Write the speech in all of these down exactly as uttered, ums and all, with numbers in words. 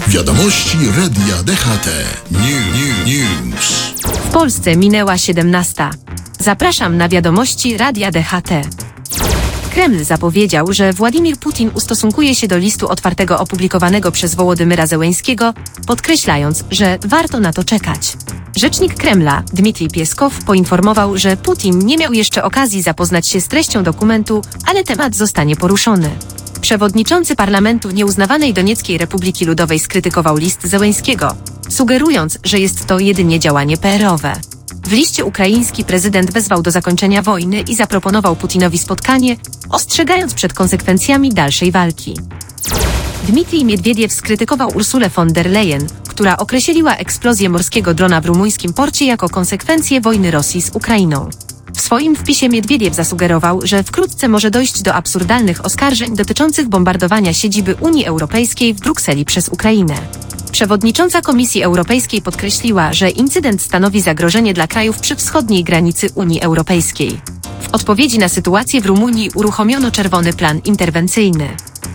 Wiadomości Radia D H T. New, new, news. W Polsce minęła siedemnasta. Zapraszam na wiadomości Radia D H T. Kreml zapowiedział, że Władimir Putin ustosunkuje się do listu otwartego opublikowanego przez Wołodymyra Zełenskiego, podkreślając, że warto na to czekać. Rzecznik Kremla, Dmitrij Pieskow, poinformował, że Putin nie miał jeszcze okazji zapoznać się z treścią dokumentu, ale temat zostanie poruszony. Przewodniczący parlamentu Nieuznawanej Donieckiej Republiki Ludowej skrytykował list Zełenskiego, sugerując, że jest to jedynie działanie P R owe. W liście ukraiński prezydent wezwał do zakończenia wojny i zaproponował Putinowi spotkanie, ostrzegając przed konsekwencjami dalszej walki. Dmitrij Miedwiediew skrytykował Ursulę von der Leyen, która określiła eksplozję morskiego drona w rumuńskim porcie jako konsekwencję wojny Rosji z Ukrainą. W swoim wpisie Miedwiediew zasugerował, że wkrótce może dojść do absurdalnych oskarżeń dotyczących bombardowania siedziby Unii Europejskiej w Brukseli przez Ukrainę. Przewodnicząca Komisji Europejskiej podkreśliła, że incydent stanowi zagrożenie dla krajów przy wschodniej granicy Unii Europejskiej. W odpowiedzi na sytuację w Rumunii uruchomiono czerwony plan interwencyjny.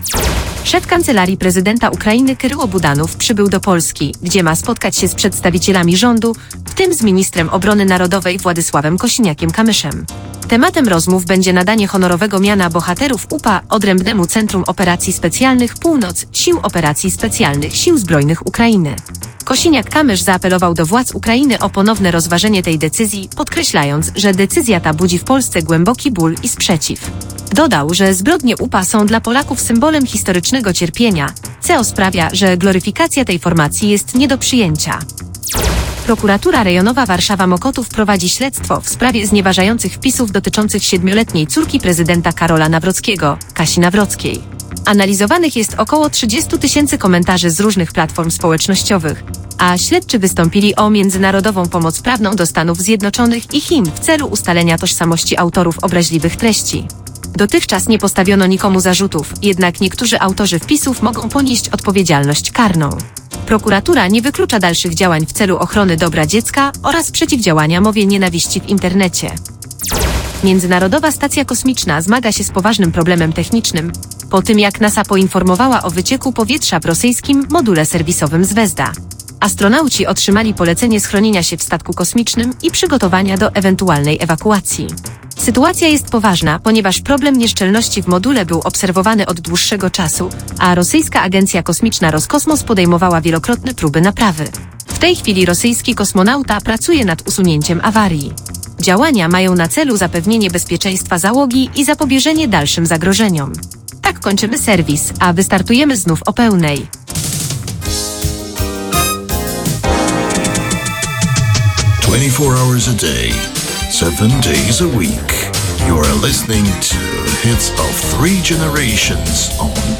Szef Kancelarii Prezydenta Ukrainy Kyryło Budanow przybył do Polski, gdzie ma spotkać się z przedstawicielami rządu, w tym z ministrem obrony narodowej Władysławem Kosiniakiem-Kamyszem. Tematem rozmów będzie nadanie honorowego miana bohaterów U P A odrębnemu Centrum Operacji Specjalnych Północ Sił Operacji Specjalnych Sił Zbrojnych Ukrainy. Kosiniak-Kamysz zaapelował do władz Ukrainy o ponowne rozważenie tej decyzji, podkreślając, że decyzja ta budzi w Polsce głęboki ból i sprzeciw. Dodał, że zbrodnie U P A są dla Polaków symbolem historycznego cierpienia, co sprawia, że gloryfikacja tej formacji jest nie do przyjęcia. Prokuratura Rejonowa Warszawa-Mokotów prowadzi śledztwo w sprawie znieważających wpisów dotyczących siedmioletniej córki prezydenta Karola Nawrockiego, Kasi Nawrockiej. Analizowanych jest około trzydzieści tysięcy komentarzy z różnych platform społecznościowych, a śledczy wystąpili o międzynarodową pomoc prawną do Stanów Zjednoczonych i Chin w celu ustalenia tożsamości autorów obraźliwych treści. Dotychczas nie postawiono nikomu zarzutów, jednak niektórzy autorzy wpisów mogą ponieść odpowiedzialność karną. Prokuratura nie wyklucza dalszych działań w celu ochrony dobra dziecka oraz przeciwdziałania mowie nienawiści w internecie. Międzynarodowa Stacja Kosmiczna zmaga się z poważnym problemem technicznym, po tym jak NASA poinformowała o wycieku powietrza w rosyjskim module serwisowym Zvezda. Astronauci otrzymali polecenie schronienia się w statku kosmicznym i przygotowania do ewentualnej ewakuacji. Sytuacja jest poważna, ponieważ problem nieszczelności w module był obserwowany od dłuższego czasu, a rosyjska agencja kosmiczna Roskosmos podejmowała wielokrotne próby naprawy. W tej chwili rosyjski kosmonauta pracuje nad usunięciem awarii. Działania mają na celu zapewnienie bezpieczeństwa załogi i zapobieżenie dalszym zagrożeniom. Tak kończymy serwis, a wystartujemy znów o pełnej. twenty-four hours a day, seven days a week. You are listening to Hits of Three Generations on